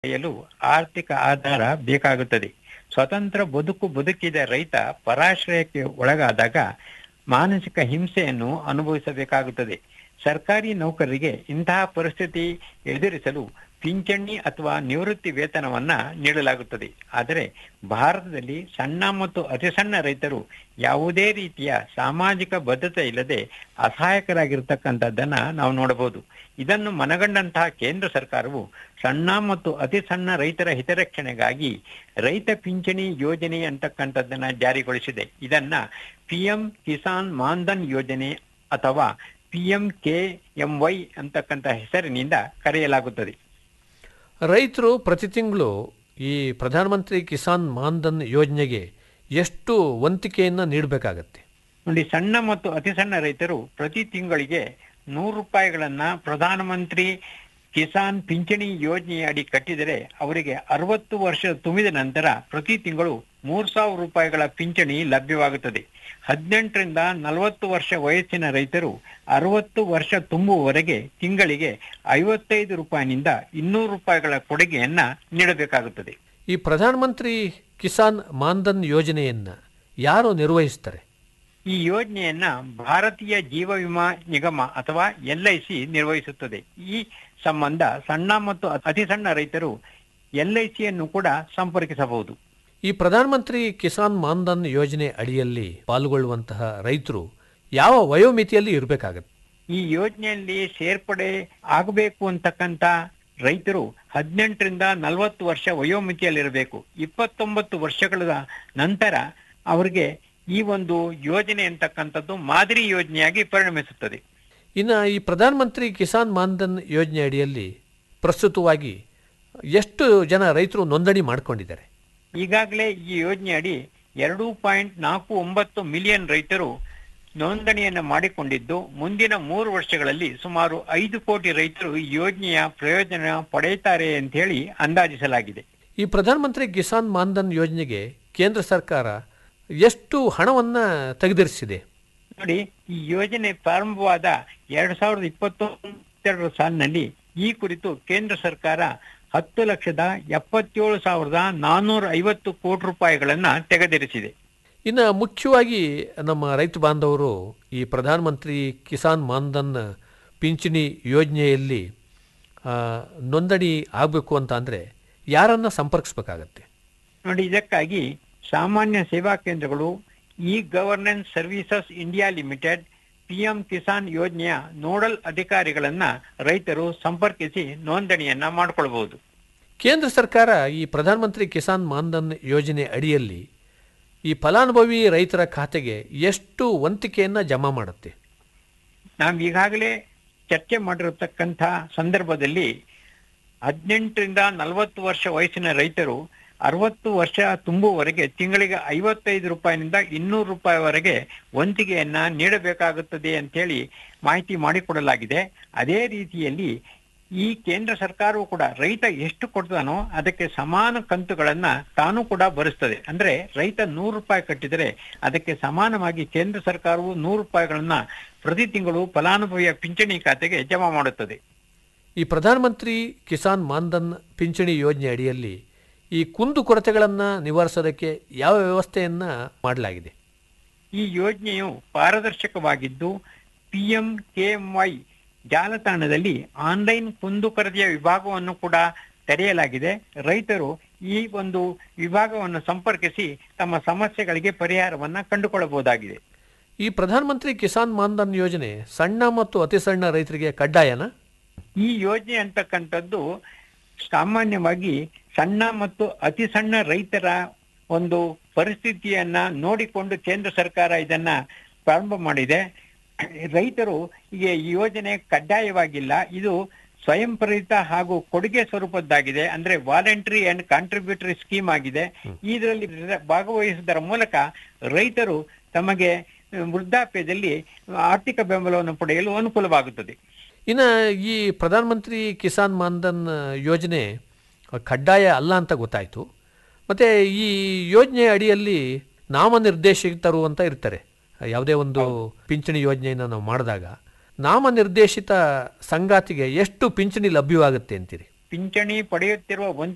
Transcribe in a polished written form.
ಪಡೆಯಲು ಆರ್ಥಿಕ ಆಧಾರ ಬೇಕಾಗುತ್ತದೆ. ಸ್ವತಂತ್ರ ಬದುಕಿದ ರೈತ ಪರಾಶ್ರಯಕ್ಕೆ ಒಳಗಾದಾಗ ಮಾನಸಿಕ ಹಿಂಸೆಯನ್ನು ಅನುಭವಿಸಬೇಕಾಗುತ್ತದೆ. ಸರ್ಕಾರಿ ನೌಕರರಿಗೆ ಇಂತಹ ಪರಿಸ್ಥಿತಿ ಎದುರಿಸಲು ಪಿಂಚಣಿ ಅಥವಾ ನಿವೃತ್ತಿ ವೇತನವನ್ನ ನೀಡಲಾಗುತ್ತದೆ. ಆದರೆ ಭಾರತದಲ್ಲಿ ಸಣ್ಣ ಮತ್ತು ಅತಿ ಸಣ್ಣ ರೈತರು ಯಾವುದೇ ರೀತಿಯ ಸಾಮಾಜಿಕ ಬದ್ಧತೆ ಇಲ್ಲದೆ ಅಸಹಾಯಕರಾಗಿರ್ತಕ್ಕಂಥದ್ದನ್ನ ನಾವು ನೋಡಬಹುದು. ಇದನ್ನು ಮನಗಂಡಂತಹ ಕೇಂದ್ರ ಸರ್ಕಾರವು ಸಣ್ಣ ಮತ್ತು ಅತಿ ಸಣ್ಣ ರೈತರ ಹಿತರಕ್ಷಣೆಗಾಗಿ ರೈತ ಪಿಂಚಣಿ ಯೋಜನೆ ಅಂತಕ್ಕಂಥದ್ದನ್ನ ಜಾರಿಗೊಳಿಸಿದೆ. ಇದನ್ನ PM ಕಿಸಾನ್ ಮಾನ್ಧನ್ ಯೋಜನೆ ಅಥವಾ PMKMY ಅಂತಕ್ಕಂಥ ಹೆಸರಿನಿಂದ ಕರೆಯಲಾಗುತ್ತದೆ. ರೈತರು ಪ್ರತಿ ತಿಂಗಳು ಈ ಪ್ರಧಾನಮಂತ್ರಿ ಕಿಸಾನ್ ಮಾನ್ಧನ್ ಯೋಜನೆಗೆ ಎಷ್ಟು ವಂತಿಕೆಯನ್ನು ನೀಡಬೇಕಾಗತ್ತೆ? ನೋಡಿ, ಸಣ್ಣ ಮತ್ತು ಅತಿ ಸಣ್ಣ ರೈತರು ಪ್ರತಿ ತಿಂಗಳಿಗೆ ₹100 ಪ್ರಧಾನಮಂತ್ರಿ ಕಿಸಾನ್ ಪಿಂಚಣಿ ಯೋಜನೆಯ ಅಡಿ ಕಟ್ಟಿದರೆ ಅವರಿಗೆ 60 ವರ್ಷ ತುಂಬಿದ ನಂತರ ಪ್ರತಿ ತಿಂಗಳು ₹3,000 ಪಿಂಚಣಿ ಲಭ್ಯವಾಗುತ್ತದೆ. 18ರಿಂದ 40 ವರ್ಷ ವಯಸ್ಸಿನ ರೈತರು 60 ವರ್ಷ ತುಂಬುವವರೆಗೆ ತಿಂಗಳಿಗೆ ₹55ನಿಂದ ₹200 ಕೊಡುಗೆಯನ್ನ ನೀಡಬೇಕಾಗುತ್ತದೆ. ಈ ಪ್ರಧಾನಮಂತ್ರಿ ಕಿಸಾನ್ ಮಾನ್ಧನ್ ಯೋಜನೆಯನ್ನ ಯಾರು ನಿರ್ವಹಿಸ್ತಾರೆ? ಈ ಯೋಜನೆಯನ್ನ ಭಾರತೀಯ ಜೀವ ವಿಮಾ ನಿಗಮ ಅಥವಾ LIC ನಿರ್ವಹಿಸುತ್ತದೆ. ಈ ಸಂಬಂಧ ಸಣ್ಣ ಮತ್ತು ಅತಿ ಸಣ್ಣ ರೈತರು LICಯನ್ನು ಕೂಡ ಸಂಪರ್ಕಿಸಬಹುದು. ಈ ಪ್ರಧಾನಮಂತ್ರಿ ಕಿಸಾನ್ ಮಾನ್ಧನ್ ಯೋಜನೆ ಅಡಿಯಲ್ಲಿ ಪಾಲ್ಗೊಳ್ಳುವಂತಹ ರೈತರು ಯಾವ ವಯೋಮಿತಿಯಲ್ಲಿ ಇರಬೇಕಾಗತ್ತೆ? ಈ ಯೋಜನೆಯಲ್ಲಿ ಸೇರ್ಪಡೆ ಆಗಬೇಕು ಅಂತಕ್ಕಂಥ ರೈತರು 18ರಿಂದ 40 ವರ್ಷ ವಯೋಮಿತಿಯಲ್ಲಿರಬೇಕು. 29 ವರ್ಷಗಳ ನಂತರ ಅವರಿಗೆ ಈ ಒಂದು ಯೋಜನೆ ಅಂತಕ್ಕಂಥದ್ದು ಮಾದರಿ ಯೋಜನೆಯಾಗಿ ಪರಿಣಮಿಸುತ್ತದೆ. ಇನ್ನು ಈ ಪ್ರಧಾನಮಂತ್ರಿ ಕಿಸಾನ್ ಮಾನ್ಧನ್ ಯೋಜನೆ ಅಡಿಯಲ್ಲಿ ಪ್ರಸ್ತುತವಾಗಿ ಎಷ್ಟು ಜನ ರೈತರು ನೋಂದಣಿ ಮಾಡಿಕೊಂಡಿದ್ದಾರೆ? ಈಗಾಗಲೇ ಈ ಯೋಜನೆ ಅಡಿ 2.49 ಮಿಲಿಯನ್ ರೈತರು ನೋಂದಣಿಯನ್ನು ಮಾಡಿಕೊಂಡಿದ್ದು, ಮುಂದಿನ 3 ವರ್ಷಗಳಲ್ಲಿ ಸುಮಾರು 5 ಕೋಟಿ ರೈತರು ಈ ಯೋಜನೆಯ ಪ್ರಯೋಜನ ಪಡೆಯುತ್ತಾರೆ ಅಂತ ಹೇಳಿ ಅಂದಾಜಿಸಲಾಗಿದೆ. ಈ ಪ್ರಧಾನಮಂತ್ರಿ ಕಿಸಾನ್ ಮಾನ್ಧನ್ ಯೋಜನೆಗೆ ಕೇಂದ್ರ ಸರ್ಕಾರ ಎಷ್ಟು ಹಣವನ್ನ ತೆಗೆದಿರಿಸಿದೆ? ನೋಡಿ, ಈ ಯೋಜನೆ ಪ್ರಾರಂಭವಾದ 2022 ಸಾಲಿನಲ್ಲಿ ಈ ಕುರಿತು ಕೇಂದ್ರ ಸರ್ಕಾರ 10,77,450 ಕೋಟಿ ರೂಪಾಯಿಗಳನ್ನ ತೆಗೆದಿರಿಸಿದೆ. ಇನ್ನು ಮುಖ್ಯವಾಗಿ ನಮ್ಮ ರೈತ ಬಾಂಧವರು ಈ ಪ್ರಧಾನಮಂತ್ರಿ ಕಿಸಾನ್ ಮಾನ್ಧನ್ ಪಿಂಚಣಿ ಯೋಜನೆಯಲ್ಲಿ ನೋಂದಣಿ ಆಗಬೇಕು ಅಂತ ಅಂದರೆ ಯಾರನ್ನ ಸಂಪರ್ಕಿಸಬೇಕಾಗತ್ತೆ? ನೋಡಿ, ಇದಕ್ಕಾಗಿ ಸಾಮಾನ್ಯ ಸೇವಾ ಕೇಂದ್ರಗಳು, governance services India limited, PM Kisan ಯೋಜನೆಯ ನೋಡಲ್ ಅಧಿಕಾರಿಗಳನ್ನ ರೈತರು ಸಂಪರ್ಕಿಸಿ ನೋಂದಣಿಯನ್ನ ಮಾಡಿಕೊಳ್ಬಹುದು. ಕೇಂದ್ರ ಸರ್ಕಾರ ಈ ಪ್ರಧಾನಮಂತ್ರಿ ಕಿಸಾನ್ ಮಾನ್ಧನ್ ಯೋಜನೆ ಅಡಿಯಲ್ಲಿ ಈ ಫಲಾನುಭವಿ ರೈತರ ಖಾತೆಗೆ ಎಷ್ಟು ವಂತಿಕೆಯನ್ನ ಜಮಾ ಮಾಡುತ್ತೆ? ನಾವು ಈಗಾಗಲೇ ಚರ್ಚೆ ಮಾಡಿರತಕ್ಕಂಥ ಸಂದರ್ಭದಲ್ಲಿ 18ರಿಂದ 40 ವರ್ಷ ವಯಸ್ಸಿನ ರೈತರು 60 ವರ್ಷ ತುಂಬುವವರೆಗೆ ತಿಂಗಳಿಗೆ ₹55ನಿಂದ ₹200ವರೆಗೆ ವಂತಿಗೆಯನ್ನ ನೀಡಬೇಕಾಗುತ್ತದೆ ಅಂತೇಳಿ ಮಾಹಿತಿ ಮಾಡಿಕೊಡಲಾಗಿದೆ. ಅದೇ ರೀತಿಯಲ್ಲಿ ಈ ಕೇಂದ್ರ ಸರ್ಕಾರವು ಕೂಡ ರೈತ ಎಷ್ಟು ಕೊಡ್ತಾನೋ ಅದಕ್ಕೆ ಸಮಾನ ಕಂತುಗಳನ್ನ ತಾನು ಕೂಡ ಭರಿಸ್ತದೆ. ಅಂದ್ರೆ ರೈತ ₹100 ಕಟ್ಟಿದರೆ ಅದಕ್ಕೆ ಸಮಾನವಾಗಿ ಕೇಂದ್ರ ಸರ್ಕಾರವು ₹100 ಪ್ರತಿ ತಿಂಗಳು ಫಲಾನುಭವಿಯ ಪಿಂಚಣಿ ಖಾತೆಗೆ ಜಮಾ ಮಾಡುತ್ತದೆ. ಈ ಪ್ರಧಾನಮಂತ್ರಿ ಕಿಸಾನ್ ಮಾನ್ಧನ್ ಪಿಂಚಣಿ ಯೋಜನೆ ಅಡಿಯಲ್ಲಿ ಈ ಕುಂದು ಕೊರತೆಗಳನ್ನು ನಿವಾರಿಸೋದಕ್ಕೆ ಯಾವ ವ್ಯವಸ್ಥೆಯನ್ನ ಮಾಡಲಾಗಿದೆ? ಈ ಯೋಜನೆಯು ಪಾರದರ್ಶಕವಾಗಿದ್ದು PMKMY ಜಾಲತಾಣದಲ್ಲಿ ಆನ್ಲೈನ್ ಕುಂದುಕೊರತೆಯ ವಿಭಾಗವನ್ನು ಕೂಡ ತೆರೆಯಲಾಗಿದೆ. ರೈತರು ಈ ಒಂದು ವಿಭಾಗವನ್ನು ಸಂಪರ್ಕಿಸಿ ತಮ್ಮ ಸಮಸ್ಯೆಗಳಿಗೆ ಪರಿಹಾರವನ್ನ ಕಂಡುಕೊಳ್ಳಬಹುದಾಗಿದೆ. ಈ ಪ್ರಧಾನಮಂತ್ರಿ ಕಿಸಾನ್ ಮಾನ್ಧನ್ ಯೋಜನೆ ಸಣ್ಣ ಮತ್ತು ಅತಿ ಸಣ್ಣ ರೈತರಿಗೆ ಕಡ್ಡಾಯನ? ಈ ಯೋಜನೆ ಅಂತಕ್ಕಂಥದ್ದು ಸಾಮಾನ್ಯವಾಗಿ ಸಣ್ಣ ಮತ್ತು ಅತಿ ಸಣ್ಣ ರೈತರ ಒಂದು ಪರಿಸ್ಥಿತಿಯನ್ನ ನೋಡಿಕೊಂಡು ಕೇಂದ್ರ ಸರ್ಕಾರ ಇದನ್ನ ಪ್ರಾರಂಭ ಮಾಡಿದೆ. ರೈತರು ಈ ಯೋಜನೆ ಕಡ್ಡಾಯವಾಗಿಲ್ಲ. ಇದು ಸ್ವಯಂ ಪ್ರೇರಿತ ಹಾಗೂ ಕೊಡುಗೆ ಸ್ವರೂಪದ್ದಾಗಿದೆ. ಅಂದ್ರೆ ವಾಲಂಟರಿ ಅಂಡ್ ಕಾಂಟ್ರಿಬ್ಯೂಟರಿ ಸ್ಕೀಮ್ ಆಗಿದೆ. ಇದರಲ್ಲಿ ಭಾಗವಹಿಸುವುದರ ಮೂಲಕ ರೈತರು ತಮಗೆ ವೃದ್ಧಾಪ್ಯದಲ್ಲಿ ಆರ್ಥಿಕ ಬೆಂಬಲವನ್ನು ಪಡೆಯಲು ಅನುಕೂಲವಾಗುತ್ತದೆ. ಇನ್ನು ಈ ಪ್ರಧಾನಮಂತ್ರಿ ಕಿಸಾನ್ ಮಾನ್ಧನ್ ಯೋಜನೆ ಕಡ್ಡಾಯ ಅಲ್ಲ ಅಂತ ಗೊತ್ತಾಯಿತು. ಮತ್ತು ಈ ಯೋಜನೆ ಅಡಿಯಲ್ಲಿ ನಾಮನಿರ್ದೇಶಿತರು ಅಂತ ಇರ್ತಾರೆ. ಯಾವುದೇ ಒಂದು ಪಿಂಚಣಿ ಯೋಜನೆಯನ್ನು ನಾವು ಮಾಡಿದಾಗ ನಾಮನಿರ್ದೇಶಿತ ಸಂಗಾತಿಗೆ ಎಷ್ಟು ಪಿಂಚಣಿ ಲಭ್ಯವಾಗುತ್ತೆ ಅಂತೀರಿ? ಪಿಂಚಣಿ ಪಡೆಯುತ್ತಿರುವ